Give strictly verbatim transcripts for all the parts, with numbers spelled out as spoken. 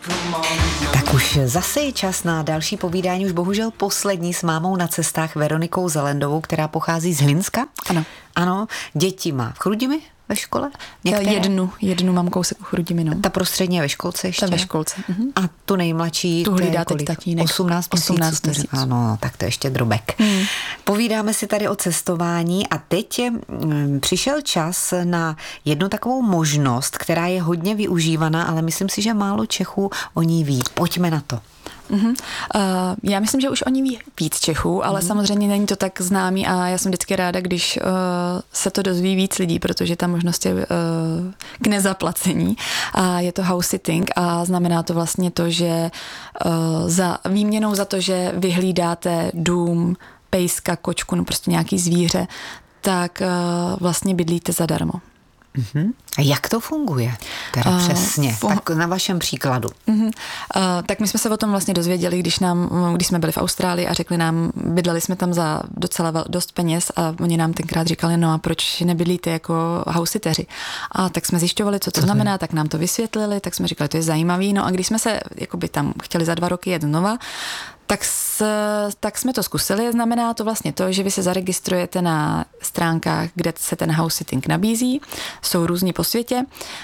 Tak už zase je čas na další povídání, už bohužel poslední s mámou na cestách Veronikou Zelendovou, která pochází z Hlinska. Ano. Ano, děti má v Chrudimi ve škole? Některé? Jednu, jednu mám kousek u Chrudimi, no. Ta prostřední je ve školce ještě? Ta ve školce. Mhm. A tu nejmladší? Tu hlídá teď tatínek. osmnáct měsíců. osmnáct měsíců. Ano, tak to je ještě drobek. Hmm. Povídáme si tady o cestování a teď je, m, přišel čas na jednu takovou možnost, která je hodně využívaná, ale myslím si, že málo Čechů o ní ví. Pojďme na to. Uh-huh. Uh, já myslím, že už oni ví víc Čechů, ale uh-huh. samozřejmě není to tak známý a já jsem vždycky ráda, když uh, se to dozví víc lidí, protože ta možnost je uh, k nezaplacení a je to house sitting a znamená to vlastně to, že uh, za výměnou za to, že vyhlídáte dům, pejska, kočku, no prostě nějaký zvíře, tak uh, vlastně bydlíte zadarmo. Uh-huh. A jak to funguje? Teda uh, přesně, fun- tak na vašem příkladu. Uh-huh. Uh, tak my jsme se o tom vlastně dozvěděli, když, nám, když jsme byli v Austrálii a řekli nám, bydleli jsme tam za docela dost peněz a oni nám tenkrát říkali, no a proč nebydlíte jako housiteři? A tak jsme zjišťovali, co to uh-huh. znamená, tak nám to vysvětlili, tak jsme říkali, to je zajímavý. No a když jsme se jakoby tam chtěli za dva roky jet znova, Tak, s, tak jsme to zkusili. Znamená to vlastně to, že vy se zaregistrujete na stránkách, kde se ten house sitting nabízí. Jsou různí po světě,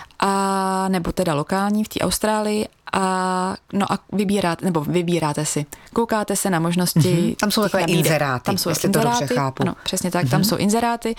a, nebo teda lokální v té Austrálii. A, no a vybíráte, nebo vybíráte si. Koukáte se na možnosti. Mm-hmm. Tam jsou takové inzeráty, tam jsou jestli inzeráty, to dobře chápu. Ano, přesně tak, mm-hmm. tam jsou inzeráty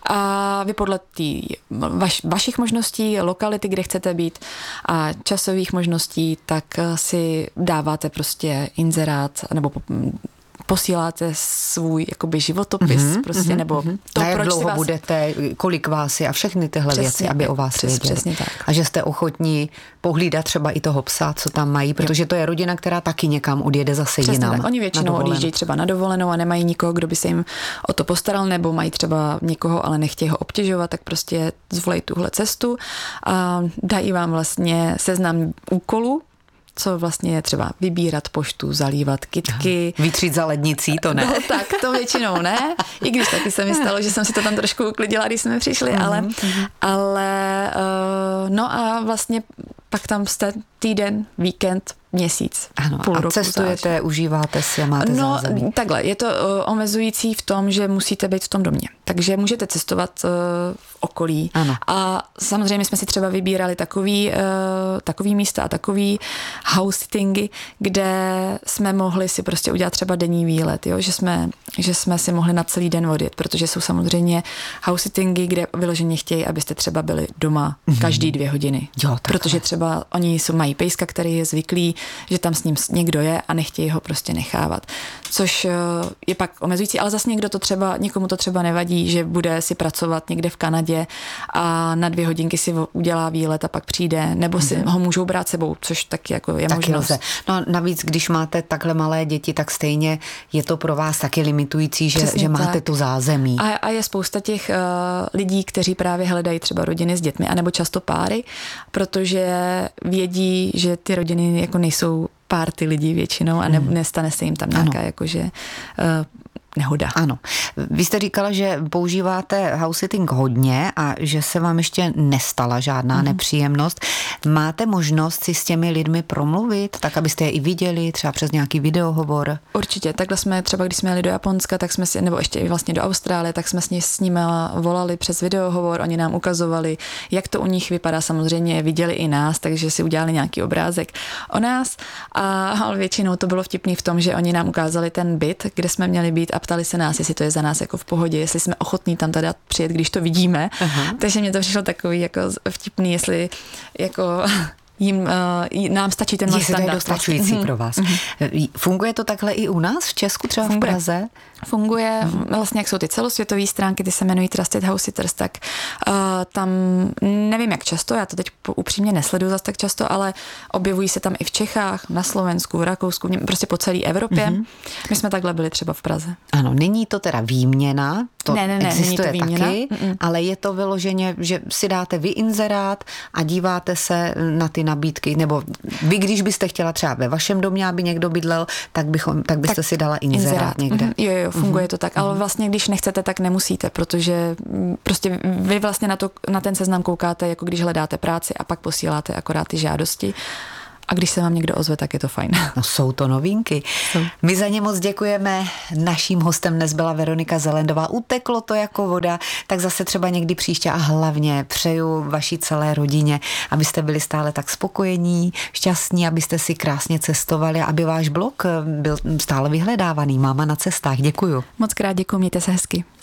a vy podle tý vaš, vašich možností, lokality, kde chcete být a časových možností, tak si dáváte prostě inzerát nebo posíláte svůj jakoby životopis mm-hmm, prostě, mm-hmm, nebo to, a jak proč dlouho vás... budete, kolik vás je a všechny tyhle přesně, věci, aby o vás přes, věděli. Přesně tak. A že jste ochotní pohlídat třeba i toho psa, co tam mají, protože to je rodina, která taky někam odjede zase přesně jinam. Tak. Oni většinou odjíždějí třeba na dovolenou a nemají nikoho, kdo by se jim o to postaral, nebo mají třeba někoho, ale nechtějí ho obtěžovat, tak prostě zvolají tuhle cestu a dají vám vlastně seznam úkolů, co vlastně je třeba vybírat poštu, zalívat kytky. Vytřít za lednicí, to ne. No tak, to většinou ne. I když taky se mi stalo, že jsem si to tam trošku uklidila, když jsme přišli, mm-hmm. ale, ale uh, no a vlastně pak tam jste týden, víkend, měsíc, ano, půl a roku. cestujete, záleží. Užíváte si a máte no, zázemí. Takhle, je to uh, omezující v tom, že musíte být v tom domě. Takže můžete cestovat uh, v okolí. Ano. A samozřejmě jsme si třeba vybírali takový, uh, takový místa a takový house sittingy, kde jsme mohli si prostě udělat třeba denní výlet, jo? Že, jsme, že jsme si mohli na celý den odjet, protože jsou samozřejmě house sittingy, kde vyloženě chtějí, abyste třeba byli doma mm-hmm. každý dvě hodiny. Jo, protože třeba oni jsou, mají pejska, který je zvyklý, že tam s ním někdo je a nechtějí ho prostě nechávat. Což je pak omezující, ale zase někdo to třeba, někomu to třeba nevadí, že bude si pracovat někde v Kanadě a na dvě hodinky si udělá výlet a pak přijde, nebo si mm-hmm. ho můžou brát sebou, což taky jako je taky možnost. Lze. No a navíc, když máte takhle malé děti, tak stejně je to pro vás taky limitující, že, že máte tak. tu zázemí. A, a je spousta těch uh, lidí, kteří právě hledají třeba rodiny s dětmi, anebo často páry, protože vědí, že ty rodiny jako nejsou párty lidí většinou a ne, mm. nestane se jim tam nějaká ano. jakože uh, nehoda. Ano. Vy jste říkala, že používáte house sitting hodně a že se vám ještě nestala žádná mm. nepříjemnost. Máte možnost si s těmi lidmi promluvit, tak abyste je i viděli, třeba přes nějaký videohovor? Určitě. Takhle jsme třeba, když jsme jeli do Japonska, tak jsme si, nebo ještě i vlastně do Austrálie, tak jsme s, ní, s nimi volali přes videohovor, oni nám ukazovali, jak to u nich vypadá. Samozřejmě viděli i nás, takže si udělali nějaký obrázek o nás. A ale většinou to bylo vtipný v tom, že oni nám ukázali ten byt, kde jsme měli být a ptali se nás, jestli to je za nás jako v pohodě, jestli jsme ochotní tam teda přijet, když to vidíme. Aha. Takže mě to přišlo takový jako vtipný, jestli jako jim, uh, nám stačí ten standard. standard. Je dostačující mm-hmm. pro vás. Mm-hmm. Funguje to takhle i u nás v Česku, třeba Funguje. v Praze? Funguje, mm-hmm. vlastně jak jsou ty celosvětové stránky, ty se jmenují Trusted House Sitters, tak uh, tam nevím jak často, já to teď upřímně nesleduju zase tak často, ale objevují se tam i v Čechách, na Slovensku, v Rakousku, prostě po celé Evropě. Mm-hmm. My jsme takhle byli třeba v Praze. Ano, není to teda výměna, to ne, ne, ne, existuje není to výměna. taky, Mm-mm. ale je to vyloženě, že si dáte vy inzerát a díváte se na ty nabídky, nebo vy, když byste chtěla třeba ve vašem domě, aby někdo bydlel, tak, bychom, tak byste tak si dala inzerát, inzerát. někde. Mm-hmm. Jo, jo, funguje mm-hmm. to tak, ale vlastně když nechcete, tak nemusíte, protože prostě vy vlastně na, to, na ten seznam koukáte, jako když hledáte práci a pak posíláte akorát ty žádosti. A když se vám někdo ozve, tak je to fajn. No jsou to novinky. Jsou. My za ně moc děkujeme. Naším hostem dnes byla Veronika Zelendová. Uteklo to jako voda, tak zase třeba někdy příště a hlavně přeju vaší celé rodině, abyste byli stále tak spokojení, šťastní, abyste si krásně cestovali, aby váš blog byl stále vyhledávaný. Máma na cestách. Děkuju. Moc krát děkuji, mějte se hezky.